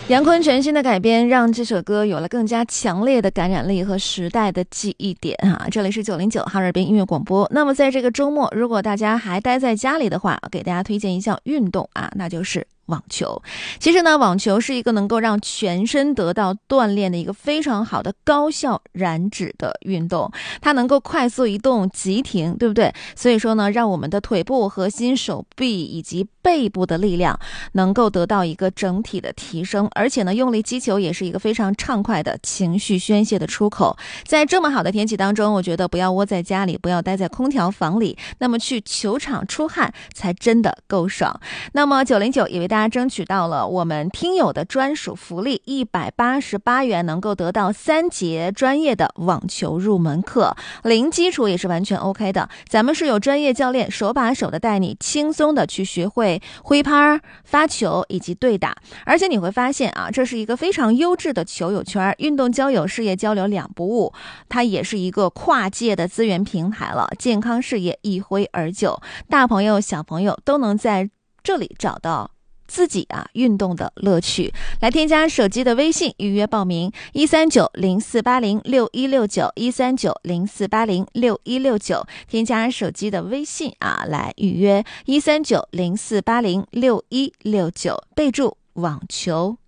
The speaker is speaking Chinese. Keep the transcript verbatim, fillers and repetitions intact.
杨坤全新的改编让这首歌有了更加强烈的感染力和时代的记忆点哈。这里是九零九哈尔滨音乐广播。那么在这个周末，如果大家还待在家里的话，给大家推荐一项运动啊，那就是网球。其实呢，网球是一个能够让全身得到锻炼的一个非常好的高效燃脂的运动，它能够快速移动急停，对不对？所以说呢，让我们的腿部、核心、手臂以及背部的力量能够得到一个整体的提升，而且呢，用力击球也是一个非常畅快的情绪宣泄的出口。在这么好的天气当中，我觉得不要窝在家里，不要待在空调房里，那么去球场出汗才真的够爽。那么九零九也为大家争取到了我们听友的专属福利，一百八十八元能够得到三节专业的网球入门课，零基础也是完全 OK 的。咱们是有专业教练手把手的带你轻松的去学会挥拍、发球以及对打，而且你会发现啊，这是一个非常优质的球友圈，运动交友、事业交流两不误，它也是一个跨界的资源平台了，健康事业一挥而就，大朋友小朋友都能在这里找到自己啊运动的乐趣。来添加手机的微信预约报名一三九零四八零六一六九一三九零四八零六一六九，添加手机的微信啊来预约一三九零四八零六一六九，备注网球。